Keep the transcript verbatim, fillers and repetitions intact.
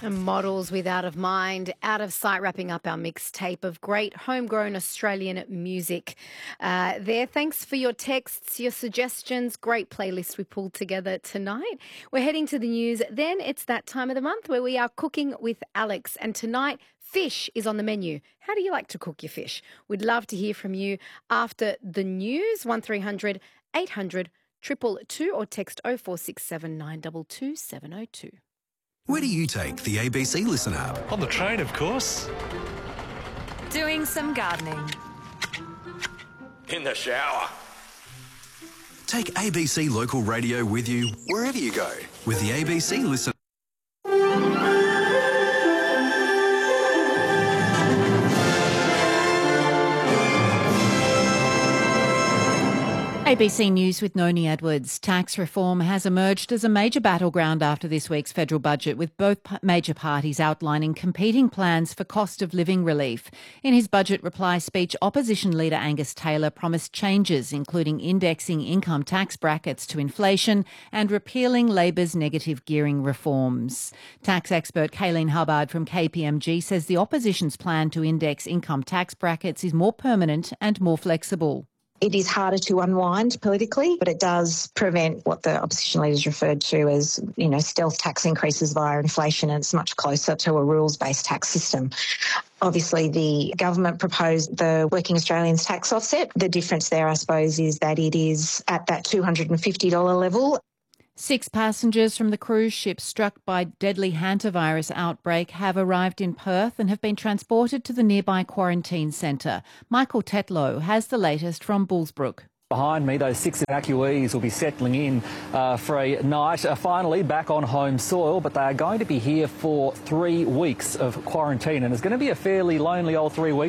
Models with Out of Mind, Out of Sight, wrapping up our mixtape of great homegrown Australian music uh, there. Thanks for your texts, your suggestions. Great playlist we pulled together tonight. We're heading to the news. Then it's that time of the month where we are cooking with Alex. And tonight, fish is on the menu. How do you like to cook your fish? We'd love to hear from you after the news. one three hundred eight hundred two two two or text oh four six seven nine two two seven oh two. Where do you take the A B C Listen app? On the train, of course. Doing some gardening. In the shower. Take A B C Local Radio with you wherever you go with the A B C Listen. A B C News with Noni Edwards. Tax reform has emerged as a major battleground after this week's federal budget, with both major parties outlining competing plans for cost of living relief. In his budget reply speech, opposition leader Angus Taylor promised changes, including indexing income tax brackets to inflation and repealing Labor's negative gearing reforms. Tax expert Kayleen Hubbard from K P M G says the opposition's plan to index income tax brackets is more permanent and more flexible. It is harder to unwind politically, but it does prevent what the opposition leaders referred to as, you know, stealth tax increases via inflation, and it's much closer to a rules-based tax system. Obviously, the government proposed the Working Australians tax offset. The difference there, I suppose, is that it is at that two hundred fifty dollars level. Six passengers from the cruise ship struck by deadly hantavirus outbreak have arrived in Perth and have been transported to the nearby quarantine centre. Michael Tetlow has the latest from Bullsbrook. Behind me, those six evacuees will be settling in uh, for a night, uh, finally back on home soil, but they are going to be here for three weeks of quarantine, and it's going to be a fairly lonely old three weeks.